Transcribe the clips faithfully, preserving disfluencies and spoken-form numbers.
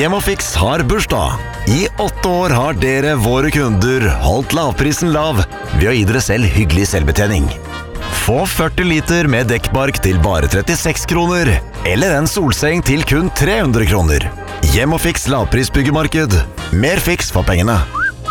Hjemmefix har bursdag. I åtte år har dere, våre kunder, holdt lavprisen lav ved å gi dere selv hyggelig selvbetjening. Få førti liter med dekkbark til bare trettiseks kroner, eller en solseng til kun tre hundre kroner. Hjemmefix lavprisbyggemarked. Mer fiks for pengene.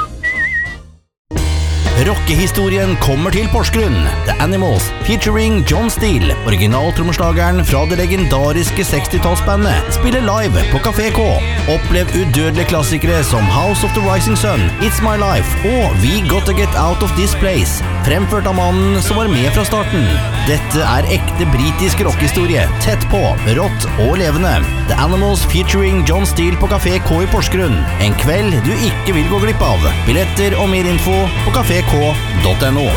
Rockehistorien kommer til Porsgrunn. The Animals, featuring John Steele, originaltrommeslageren fra det legendariske sekstitallsbandet, spiller live på Café K. Opplev udødelige klassikere som House of the Rising Sun, It's My Life og We Gotta Get Out of This Place, fremført av mannen som var med fra starten. Dette er ekte britisk rockehistorie, tett på, rått og levende. The Animals, featuring John Steele på Café K i Porsgrunn. En kveld du ikke vil gå glipp av. Billetter og mer info på kafé k punktum no.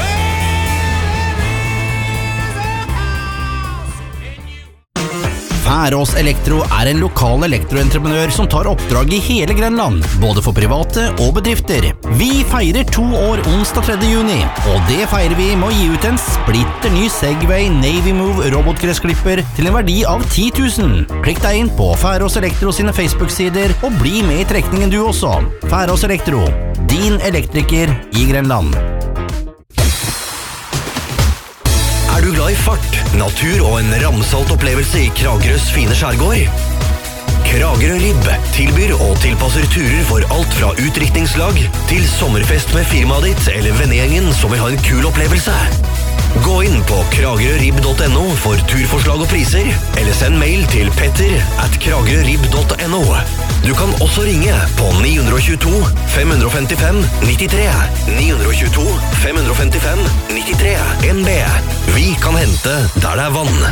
Færås Elektro er en lokal elektroentreprenør som tar oppdrag i hele Grenland, både for private og bedrifter. Vi feirer to år onsdag tredje juni, og det feirer vi med å gi ut en splitter ny Segway Navy Move robotgressklipper til en verdi av ti tusen. Klikk deg inn på Færås Elektro sine Facebook-sider og bli med i trekningen du også. Færås Elektro, din elektriker i Grenland. Er du glad i fart, natur og en ramsalt opplevelse i Kragerøs fine skjærgård? Kragerø Ribb tilbyr og tilpasser turer for alt fra utdrikningslag til sommerfest med firmaet ditt eller vennegjengen som vil ha en kul opplevelse. Gå inn på kragerøribb punktum no for turforslag og priser, eller send mail til petter at kragerøribb punktum no. Du kan også ringe på ni to to, fem fem fem, ni tre, ni to to, fem fem fem, ni tre, N B. Vi kan hente der det er vann.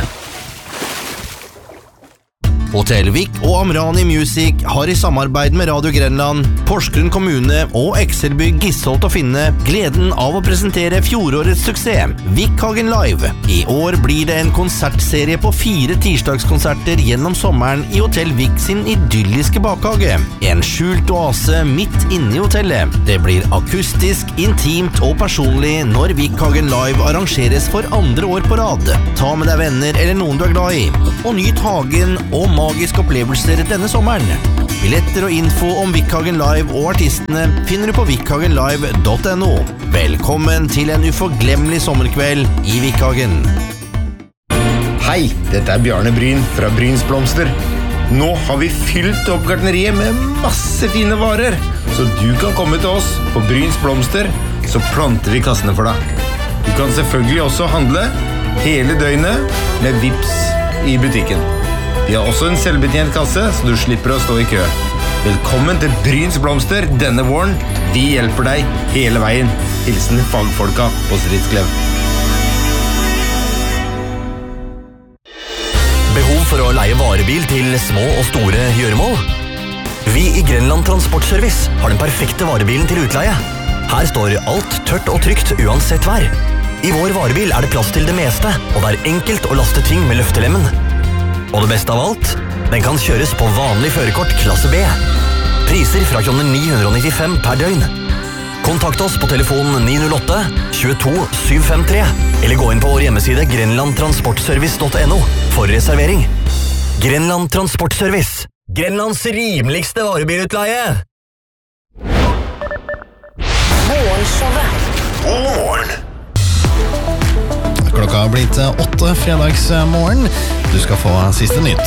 Hotel Vik og Amrani Music har i samarbeid med Radio Grenland, Porsgrunn kommune og Excelbygg Gisholt og Finne gleden av å presentere fjorårets suksess, Vikhagen Live. I år blir det en konsertserie på fire tirsdagskonserter gjennom sommeren i Hotel Vik sin idylliske bakhage. En skjult oase midt inne i hotellet. Det blir akustisk, intimt og personlig når Vikhagen Live arrangeres for andre år på rad. Ta med deg venner eller noen du er glad i, og nyt hagen og magiske opplevelser denne sommeren. Billetter og info om Vikhagen Live og artistene finner du på vikhagen live punktum no. Velkommen til en uforglemmelig sommerkveld i Vikhagen. Hei, dette er Bjarne Bryn fra Bryns Blomster. Nå har vi fylt opp gartneriet med masse fine varer, så du kan komme til oss på Bryns Blomster, så planter vi kassene for deg. Du kan selvfølgelig også handle hele døgnet med Vips i butikken. Vi har også en selvbetjent kasse, så du slipper å stå i kø. Velkommen til Bryns Blomster denne våren. Vi hjelper deg hele veien. Hilsen fagfolka på Stridsklev. Behov for å leie varebil til små og store gjøremål? Vi i Grenland Transportservice har den perfekte varebilen til utleie. Her står alt tørt og trygt uansett vær. I vår varebil er det plass til det meste, og det er enkelt å laste ting med løftelemmen. Og det beste av alt, den kan kjøres på vanlig førerkort klasse B. Priser fra kroner ni hundre nittifem per døgn. Kontakt oss på telefon ni null åtte, to to, syv fem tre, eller gå inn på vår hjemmeside grenland transportservice punktum no for reservering. Grenland Transportservice. Grenlands rimeligste varebilutleie. Morgenshowet. God morgen. Klokka har blitt åtte fredagsmorgen. Du skal få siste nytt.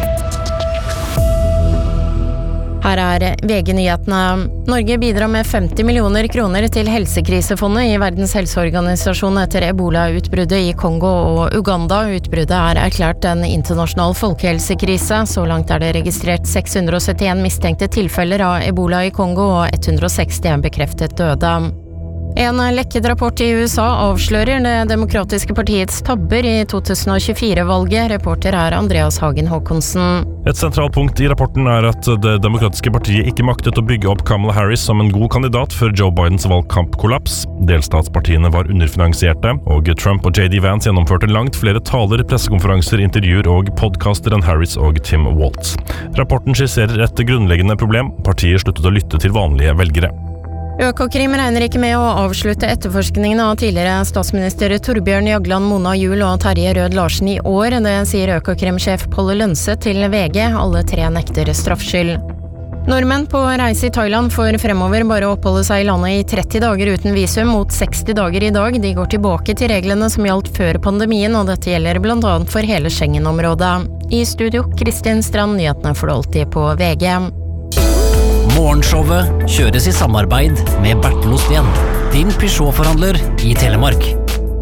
Her er V G-nyhetene. Norge bidrar med femti millioner kroner til helsekrisefondet i Verdens helseorganisasjon etter ebola-utbruddet i Kongo og Uganda. Utbruddet er erklært en internasjonal folkehelsekrise. Så langt er det registrert seks hundre syttien mistenkte tilfeller av ebola i Kongo, og ett hundre seksti bekreftet døde. En lekket rapport i U S A avslører det demokratiske partiets tabber i to tusen tjuefire-valget. Reporter er Andreas Hagen Håkonsen. Et sentralt punkt i rapporten er at det demokratiske partiet ikke maktet å bygge opp Kamala Harris som en god kandidat før Joe Bidens valgkampkollaps. Delstatspartiene var underfinansierte, og Trump og J D Vance gjennomførte langt flere taler, pressekonferanser, intervjuer og podcaster enn Harris og Tim Walz. Rapporten skisserer et grunnleggende problem. Partiet sluttet å lytte til vanlige velgere. Økokrim regner ikke med å avslutte etterforskningen av tidligere statsminister Torbjørn Jagland, Mona Juel og Terje Rød Larsen i år. Det sier Økokrim-sjef Polle Lønse til V G. Alle tre nekter straffskyld. Nordmenn på reise i Thailand får fremover bare oppholde seg i landet i tretti dager uten visum mot seksti dager i dag. De går tilbake til reglene som gjaldt før pandemien, og dette gjelder blant annet for hele Schengen-området. I studio, Kristin Strand, nyhetene får du alltid på V G. Morgenshowet kjøres i samarbeid med Bertel Osten, din Peugeot-forhandler i Telemark.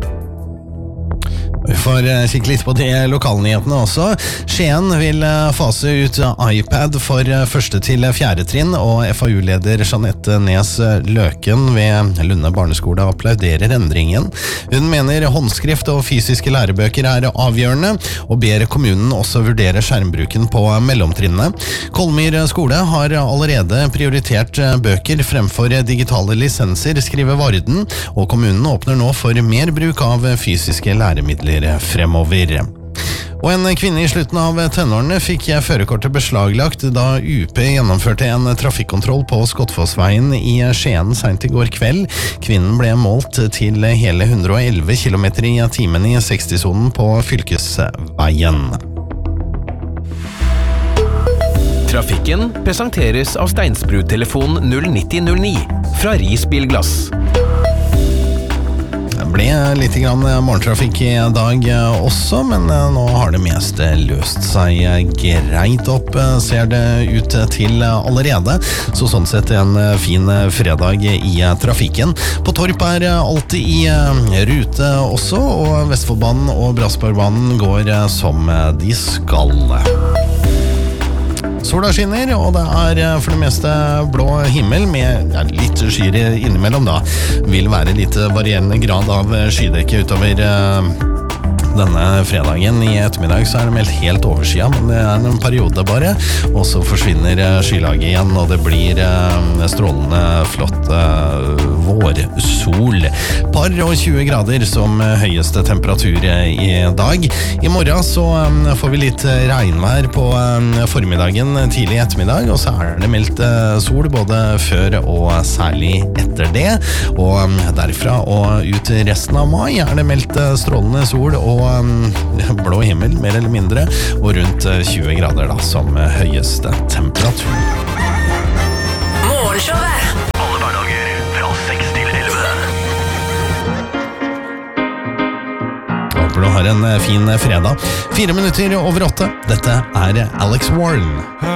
Vi får kikke litt på de lokalnyhetene også. Skien vil fase ut iPad for første til fjerde trinn, og F A U-leder Jeanette Nes Løken ved Lunde barneskole applauderer endringen. Hun mener håndskrift og fysiske lærebøker er avgjørende, og ber kommunen også vurdere skjermbruken på mellomtrinnet. Kolmyr skole har allerede prioritert bøker fremfor digitale lisenser, skriver Varden, og kommunen åpner nå for mer bruk av fysiske læremidler fremover. Og en kvinne i slutten av tenårene fikk førerkortet beslaglagt da U P gjennomførte en trafikkontroll på Skottfossveien i Skien sent i går kveld. Kvinnen ble målt til hele hundre og elleve kilometer i timen i seksti-sonen på fylkesveien. Trafikken presenteres av Steinsbrud-telefon null nitti null ni fra Ris Bilglass. Det ble litt grann morgentrafikk i dag også, men nå har det meste løst seg greit opp, ser det ut til allerede. Så sånn sett en fin fredag i trafikken. På Torp er alltid i rute også, og Vestfoldbanen og Bratsbergbanen går som de skal. Sola skinner, og det er for det meste blå himmel med ja, litt skyer innimellom da. Vil være litt varierende grad av skydekke utover uh, denne fredagen. I ettermiddag så er det meldt helt overskya, men det er en periode bare, og så forsvinner skylaget igjen, og det blir uh, strålende flott uh, vårsol. Par og tjue grader som høyeste temperatur i dag. I morgen så um, får vi litt regnvær på um, formiddagen tidlig ettermiddag, og så er det meldt uh, sol både før og særlig etter det. Og um, derfra og ut resten av mai er det meldt uh, strålende sol og um, blå himmel, mer eller mindre, og rundt uh, tjue grader da, som uh, høyeste temperatur. Morgenshowet. Alle hverdager fra seks til elleve. Håper du har en fin fredag. Fire minutter over åtte. Dette er Alex Warren.